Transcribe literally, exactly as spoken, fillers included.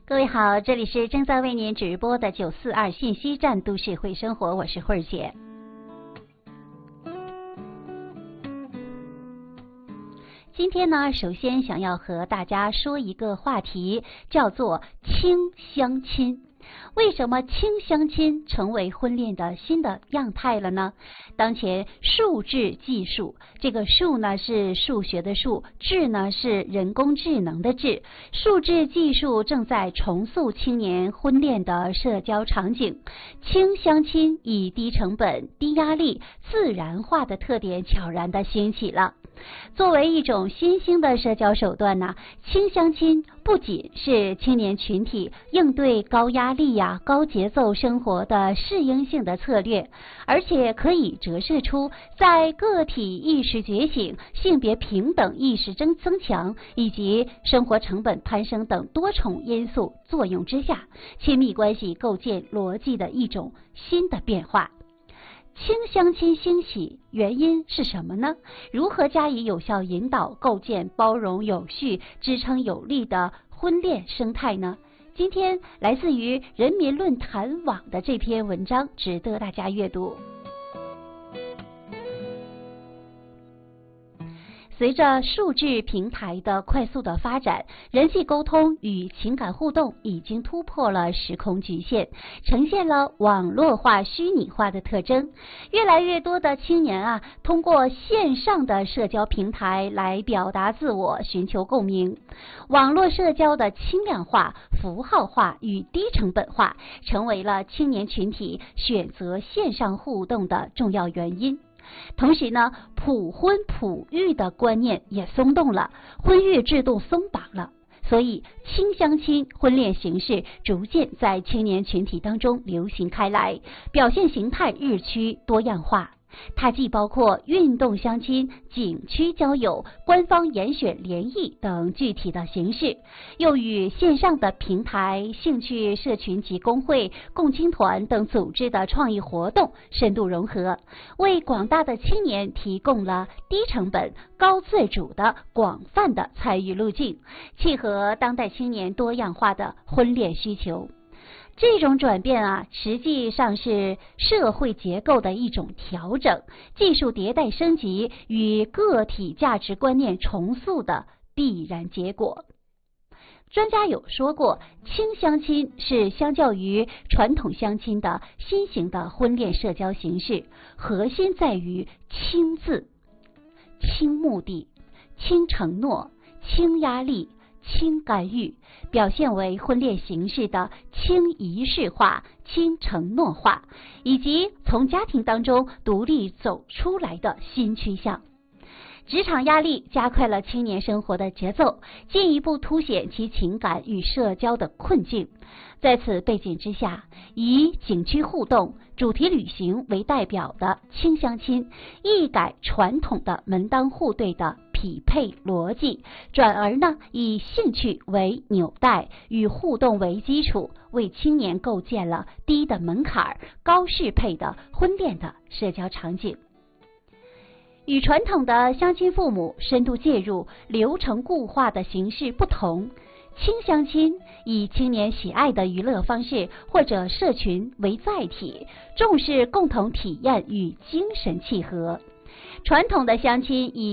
各位好，这里是正在为您直播的九四二信息站都市会生活，我是慧儿姐。今天呢，首先想要和大家说一个话题，叫做轻相亲。为什么轻相亲成为婚恋的新的样态了呢？当前数智技术，这个数呢是数学的数，智呢是人工智能的智，数智技术正在重塑青年婚恋的社交场景。轻相亲以低成本、低压力、自然化的特点悄然地兴起了。作为一种新兴的社交手段呢，轻相亲不仅是青年群体应对高压力呀、高节奏生活的适应性的策略，而且可以折射出在个体意识觉醒、性别平等意识增增强以及生活成本攀升等多重因素作用之下，亲密关系构建逻辑的一种新的变化。轻相亲兴起原因是什么呢？如何加以有效引导，构建包容有序、支撑有力的婚恋生态呢？今天来自于人民论坛网的这篇文章值得大家阅读。随着数字平台的快速的发展，人际沟通与情感互动已经突破了时空局限，呈现了网络化、虚拟化的特征。越来越多的青年啊，通过线上的社交平台来表达自我，寻求共鸣。网络社交的轻量化、符号化与低成本化，成为了青年群体选择线上互动的重要原因。同时呢，普婚普育的观念也松动了，婚育制度松绑了，所以轻相亲婚恋形式逐渐在青年群体当中流行开来，表现形态日趋多样化。它既包括运动相亲、景区交友、官方严选联谊等具体的形式，又与线上的平台、兴趣社群及工会、共青团等组织的创意活动深度融合，为广大的青年提供了低成本、高自主的广泛的参与路径，契合当代青年多样化的婚恋需求。这种转变啊，实际上是社会结构的一种调整，技术迭代升级与个体价值观念重塑的必然结果。专家有说过，轻相亲是相较于传统相亲的新型的婚恋社交形式，核心在于轻字、轻目的、轻承诺、轻压力、轻干预，表现为婚恋形式的轻仪式化、轻承诺化，以及从家庭当中独立走出来的新趋向。职场压力加快了青年生活的节奏，进一步凸显其情感与社交的困境。在此背景之下，以景区互动、主题旅行为代表的轻相亲，一改传统的门当户对的匹配逻辑，转而呢以兴趣为纽带，与互动为基础，为青年构建了低的门槛、高适配的婚恋的社交场景。与传统的相亲父母深度介入、流程固化的形式不同，轻相亲以青年喜爱的娱乐方式或者社群为载体，重视共同体验与精神契合。传统的相亲以